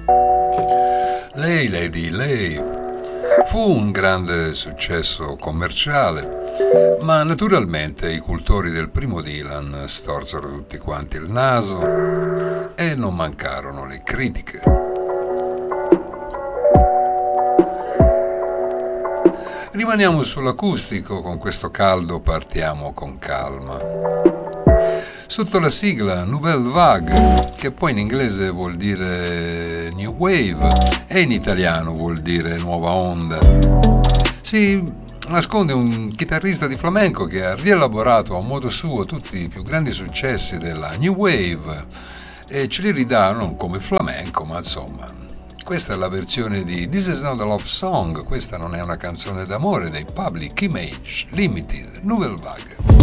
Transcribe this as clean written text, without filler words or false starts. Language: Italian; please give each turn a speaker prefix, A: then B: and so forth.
A: Lei, Lady, lei fu un grande successo commerciale, ma naturalmente i cultori del primo Dylan storsero tutti quanti il naso e non mancarono le critiche. Rimaniamo sull'acustico, con questo caldo partiamo con calma. Sotto la sigla Nouvelle Vague, che poi in inglese vuol dire New Wave e in italiano vuol dire nuova onda, si nasconde un chitarrista di flamenco che ha rielaborato a modo suo tutti i più grandi successi della New Wave e ce li ridà non come flamenco, ma insomma. Questa è la versione di This Is Not a Love Song, questa non è una canzone d'amore dei Public Image Limited, Nouvelle Vague.